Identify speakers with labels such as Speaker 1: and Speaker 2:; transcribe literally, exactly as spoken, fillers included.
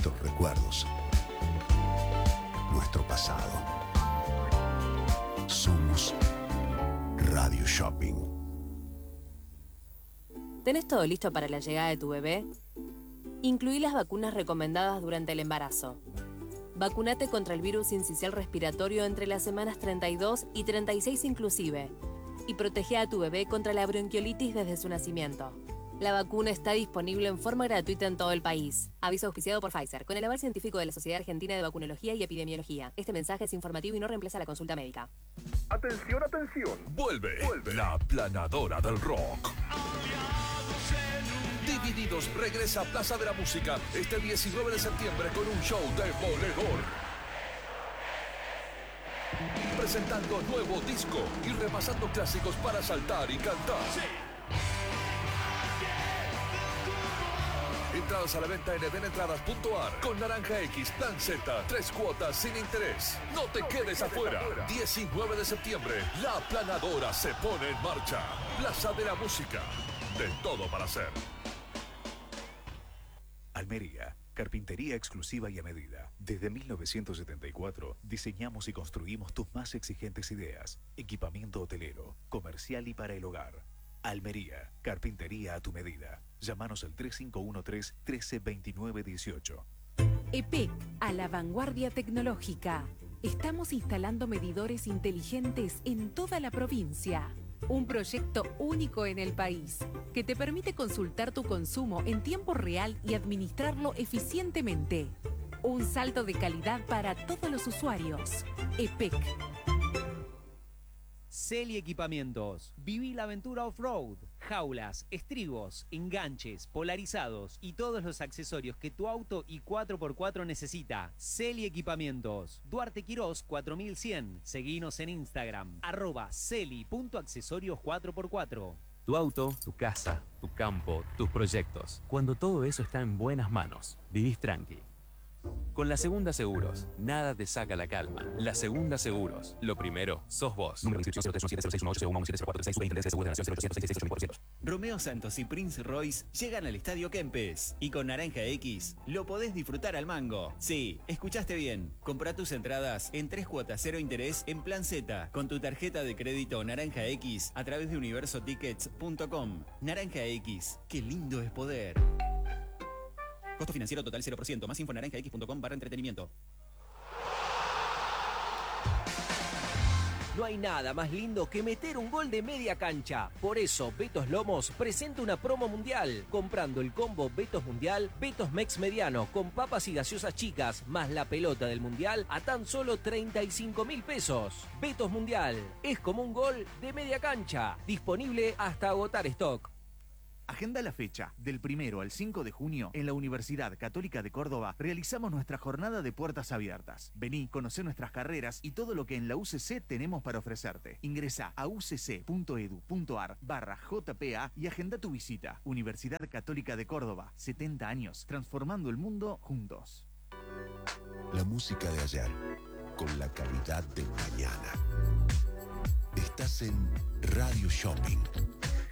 Speaker 1: nuestros recuerdos, nuestro pasado. Somos Radio Shopping.
Speaker 2: ¿Tenés todo listo para la llegada de tu bebé? Incluí las vacunas recomendadas durante el embarazo. Vacunate contra el virus sincicial respiratorio entre las semanas treinta y dos y treinta y seis inclusive. Y protege a tu bebé contra la bronquiolitis desde su nacimiento. La vacuna está disponible en forma gratuita en todo el país. Aviso auspiciado por Pfizer, con el aval científico de la Sociedad Argentina de Vacunología y Epidemiología. Este mensaje es informativo y no reemplaza la consulta médica.
Speaker 3: Atención, atención.
Speaker 4: Vuelve,
Speaker 3: Vuelve.
Speaker 4: la aplanadora del rock. Divididos regresa a Plaza de la Música este diecinueve de septiembre con un show de Moledor. Presentando nuevo disco y repasando clásicos para saltar y cantar. Entradas a la venta en edenentradas punto ar con Naranja X, Plan Z, tres cuotas sin interés. No te
Speaker 3: No te
Speaker 4: quedes
Speaker 3: quedes
Speaker 4: afuera.
Speaker 3: afuera.
Speaker 4: diecinueve de septiembre, la aplanadora se pone en marcha. Plaza de la Música. De todo para hacer.
Speaker 5: Almería, carpintería exclusiva y a medida. Desde mil novecientos setenta y cuatro diseñamos y construimos tus más exigentes ideas. Equipamiento hotelero, comercial y para el hogar. Almería, carpintería a tu medida. Llámanos al tres cinco uno tres, uno tres dos nueve uno ocho.
Speaker 6: E P E C, a la vanguardia tecnológica. Estamos instalando medidores inteligentes en toda la provincia. Un proyecto único en el país, que te permite consultar tu consumo en tiempo real y administrarlo eficientemente. Un salto de calidad para todos los usuarios. E P E C.
Speaker 7: Celi Equipamientos. Viví la aventura off-road. Jaulas, estribos, enganches, polarizados y todos los accesorios que tu auto y cuatro por cuatro necesita. Celi Equipamientos. Duarte Quirós cuatro mil cien. Seguinos en Instagram. Arroba celi.accesorios cuatro por cuatro.
Speaker 8: Tu auto, tu casa, tu campo, tus proyectos. Cuando todo eso está en buenas manos, vivís tranqui. Con la Segunda Seguros, nada te saca la calma. La Segunda Seguros, lo primero, sos vos. Número de inscripción cero tres uno siete cero seis uno ocho cero uno siete cero cuatro seis. Superintendencia de Seguros de la Nación cero ochocientos sesenta y seis ochenta y cuatro.
Speaker 9: Romeo Santos y Prince Royce llegan al Estadio Kempes y con Naranja X lo podés disfrutar al mango. Sí, escuchaste bien. Compra tus entradas en tres cuotas cero interés en Plan Z con tu tarjeta de crédito Naranja X a través de universo tickets punto com. Naranja X, qué lindo es poder. Costo financiero total cero por ciento. Más info en naranja x punto com barra entretenimiento.
Speaker 10: No hay nada más lindo que meter un gol de media cancha. Por eso, Betos Lomos presenta una promo mundial. Comprando el combo Betos Mundial, Betos Mex Mediano, con papas y gaseosas chicas, más la pelota del Mundial, a tan solo treinta y cinco mil pesos. Betos Mundial, es como un gol de media cancha. Disponible hasta agotar stock.
Speaker 11: Agenda la fecha. Del primero al cinco de junio, en la Universidad Católica de Córdoba, realizamos nuestra jornada de puertas abiertas. Vení, conocer nuestras carreras y todo lo que en la U C C tenemos para ofrecerte. Ingresá a ucc.edu.ar barra JPA y agenda tu visita. Universidad Católica de Córdoba, setenta años, transformando el mundo juntos.
Speaker 1: La música de ayer, con la calidad del mañana. Estás en Radio Shopping.